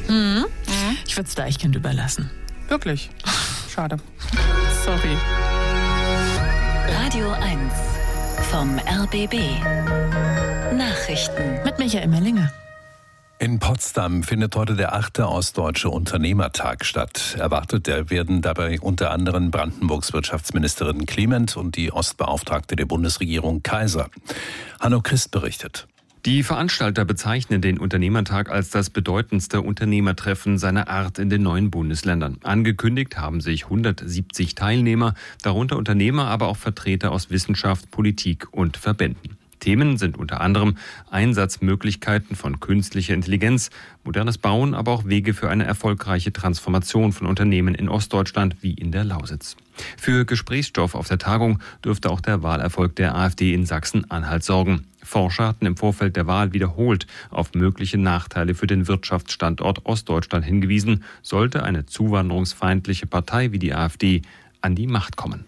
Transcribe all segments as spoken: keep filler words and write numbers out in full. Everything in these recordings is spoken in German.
Mhm. Ich würde es Deichkind überlassen. Wirklich? Schade. Sorry. Radio eins vom R B B. Nachrichten Mit Michael Mellinger. In Potsdam findet heute der achte Ostdeutsche Unternehmertag statt. Erwartet werden dabei unter anderem Brandenburgs Wirtschaftsministerin Clement und die Ostbeauftragte der Bundesregierung Kaiser. Hanno Christ berichtet. Die Veranstalter bezeichnen den Unternehmertag als das bedeutendste Unternehmertreffen seiner Art in den neuen Bundesländern. Angekündigt haben sich hundertsiebzig Teilnehmer, darunter Unternehmer, aber auch Vertreter aus Wissenschaft, Politik und Verbänden. Themen sind unter anderem Einsatzmöglichkeiten von künstlicher Intelligenz, modernes Bauen, aber auch Wege für eine erfolgreiche Transformation von Unternehmen in Ostdeutschland wie in der Lausitz. Für Gesprächsstoff auf der Tagung dürfte auch der Wahlerfolg der AfD in Sachsen-Anhalt sorgen. Forscher hatten im Vorfeld der Wahl wiederholt auf mögliche Nachteile für den Wirtschaftsstandort Ostdeutschland hingewiesen, sollte eine zuwanderungsfeindliche Partei wie die AfD an die Macht kommen.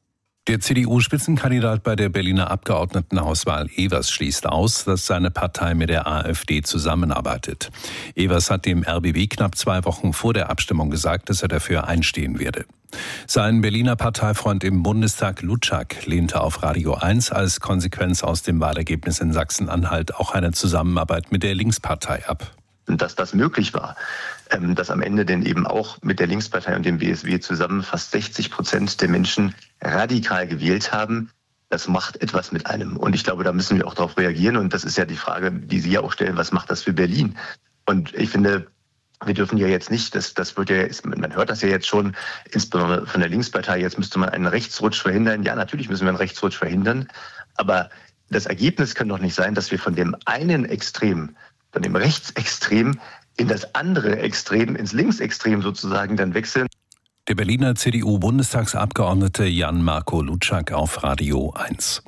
Der C D U-Spitzenkandidat bei der Berliner Abgeordnetenhauswahl Evers schließt aus, dass seine Partei mit der AfD zusammenarbeitet. Evers hat dem R B B knapp zwei Wochen vor der Abstimmung gesagt, dass er dafür einstehen werde. Sein Berliner Parteifreund im Bundestag Lutschak lehnte auf Radio eins als Konsequenz aus dem Wahlergebnis in Sachsen-Anhalt auch eine Zusammenarbeit mit der Linkspartei ab. Dass das möglich war, dass am Ende denn eben auch mit der Linkspartei und dem B S W zusammen fast sechzig Prozent der Menschen radikal gewählt haben, das macht etwas mit einem. Und ich glaube, da müssen wir auch darauf reagieren. Und das ist ja die Frage, die Sie ja auch stellen, was macht das für Berlin? Und ich finde, wir dürfen ja jetzt nicht, das, das wird ja, man hört das ja jetzt schon, insbesondere von der Linkspartei, jetzt müsste man einen Rechtsrutsch verhindern. Ja, natürlich müssen wir einen Rechtsrutsch verhindern. Aber das Ergebnis kann doch nicht sein, dass wir von dem einen Extrem, von dem Rechtsextrem in das andere Extrem, ins Linksextrem sozusagen dann wechseln. Der Berliner C D U-Bundestagsabgeordnete Jan-Marco Lutschak auf Radio eins.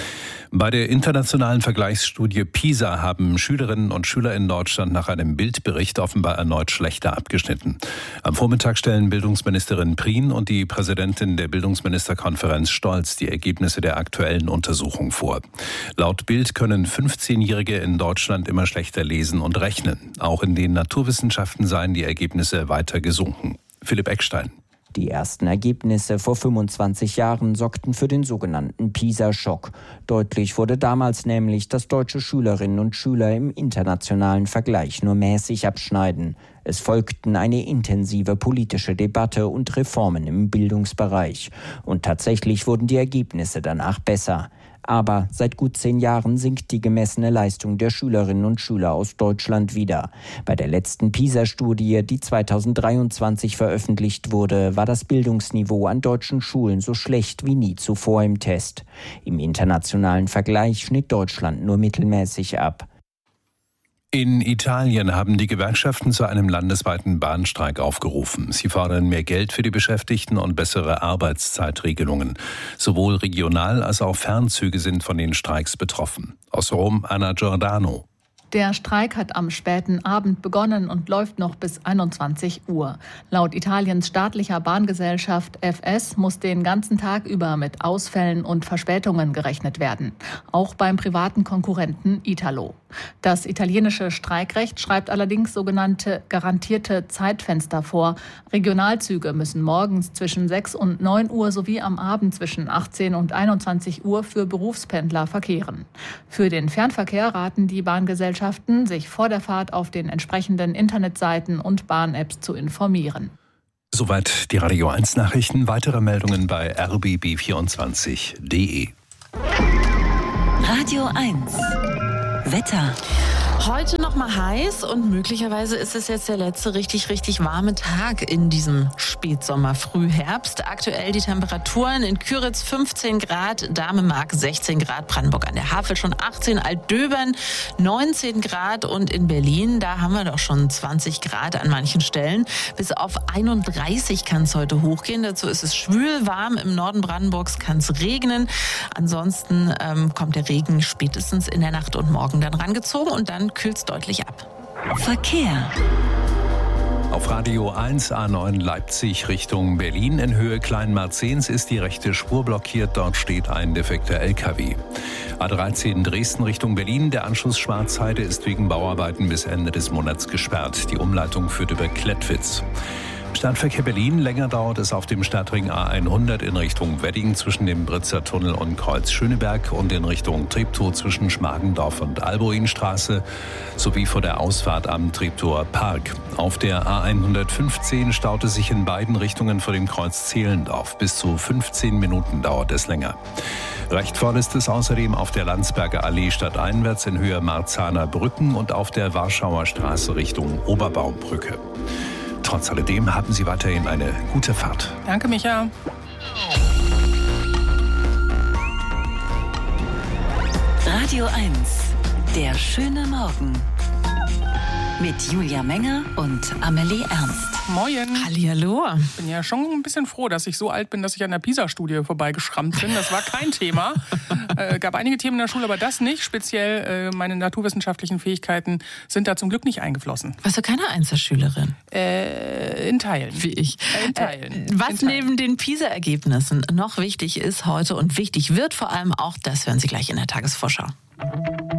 Bei der internationalen Vergleichsstudie PISA haben Schülerinnen und Schüler in Deutschland nach einem Bildbericht offenbar erneut schlechter abgeschnitten. Am Vormittag stellen Bildungsministerin Prien und die Präsidentin der Bildungsministerkonferenz Stolz die Ergebnisse der aktuellen Untersuchung vor. Laut Bild können fünfzehnjährige in Deutschland immer schlechter lesen und rechnen. Auch in den Naturwissenschaften seien die Ergebnisse weiter gesunken. Philipp Eckstein. Die ersten Ergebnisse vor fünfundzwanzig Jahren sorgten für den sogenannten PISA-Schock. Deutlich wurde damals nämlich, dass deutsche Schülerinnen und Schüler im internationalen Vergleich nur mäßig abschneiden. Es folgten eine intensive politische Debatte und Reformen im Bildungsbereich. Und tatsächlich wurden die Ergebnisse danach besser. Aber seit gut zehn Jahren sinkt die gemessene Leistung der Schülerinnen und Schüler aus Deutschland wieder. Bei der letzten PISA-Studie, die zweitausenddreiundzwanzig veröffentlicht wurde, war das Bildungsniveau an deutschen Schulen so schlecht wie nie zuvor im Test. Im internationalen Vergleich schnitt Deutschland nur mittelmäßig ab. In Italien haben die Gewerkschaften zu einem landesweiten Bahnstreik aufgerufen. Sie fordern mehr Geld für die Beschäftigten und bessere Arbeitszeitregelungen. Sowohl Regional- als auch Fernzüge sind von den Streiks betroffen. Aus Rom, Anna Giordano. Der Streik hat am späten Abend begonnen und läuft noch bis einundzwanzig Uhr. Laut Italiens staatlicher Bahngesellschaft F S muss den ganzen Tag über mit Ausfällen und Verspätungen gerechnet werden. Auch beim privaten Konkurrenten Italo. Das italienische Streikrecht schreibt allerdings sogenannte garantierte Zeitfenster vor. Regionalzüge müssen morgens zwischen sechs und neun Uhr sowie am Abend zwischen achtzehn und einundzwanzig Uhr für Berufspendler verkehren. Für den Fernverkehr raten die Bahngesellschaften, sich vor der Fahrt auf den entsprechenden Internetseiten und Bahn-Apps zu informieren. Soweit die Radio eins Nachrichten. Weitere Meldungen bei r b b vierundzwanzig punkt d e. Radio eins Wetter. Heute noch mal heiß und möglicherweise ist es jetzt der letzte richtig, richtig warme Tag in diesem Spätsommer, Frühherbst. Aktuell die Temperaturen in Küritz fünfzehn Grad, Damemark sechzehn Grad, Brandenburg an der Havel schon achtzehn, Altdöbern neunzehn Grad und in Berlin, da haben wir doch schon zwanzig Grad an manchen Stellen. Bis auf einunddreißig kann es heute hochgehen. Dazu ist es schwül warm. Im Norden Brandenburgs kann es regnen. Ansonsten ähm, kommt der Regen spätestens in der Nacht und morgen dann rangezogen und dann kühlt es deutlich ab. Verkehr. Auf Radio eins A neun Leipzig Richtung Berlin in Höhe Kleinmarzens ist die rechte Spur blockiert. Dort steht ein defekter L K W. A dreizehn Dresden Richtung Berlin. Der Anschluss Schwarzheide ist wegen Bauarbeiten bis Ende des Monats gesperrt. Die Umleitung führt über Klettwitz. Stadtverkehr Berlin. Länger dauert es auf dem Stadtring A hundert in Richtung Wedding zwischen dem Britzer Tunnel und Kreuz Schöneberg und in Richtung Treptow zwischen Schmargendorf und Alboinstraße sowie vor der Ausfahrt am Treptower Park. Auf der A hundertfünfzehn staut es sich in beiden Richtungen vor dem Kreuz Zehlendorf. Bis zu fünfzehn Minuten dauert es länger. Recht voll ist es außerdem auf der Landsberger Allee stadteinwärts in Höhe Marzahner Brücken und auf der Warschauer Straße Richtung Oberbaumbrücke. Trotz alledem haben Sie weiterhin eine gute Fahrt. Danke, Micha. Radio eins, der schöne Morgen. Mit Julia Menger und Amelie Ernst. Moin. Hallihallo. Ich bin ja schon ein bisschen froh, dass ich so alt bin, dass ich an der PISA-Studie vorbeigeschrammt bin. Das war kein Thema. äh, gab einige Themen in der Schule, aber das nicht. Speziell äh, meine naturwissenschaftlichen Fähigkeiten sind da zum Glück nicht eingeflossen. Warst du keine Einzelschülerin? Äh, in Teilen. Wie ich. Äh, in Teilen. Äh, was in Teilen. neben den PISA-Ergebnissen noch wichtig ist heute und wichtig wird vor allem auch, das hören Sie gleich in der Tagesvorschau.